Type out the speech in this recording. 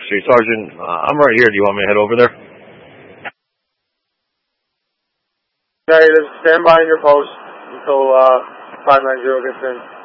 Street. Sergeant, I'm right here. Do you want me to head over there? Negative. Stand by in your post until 590 gets in.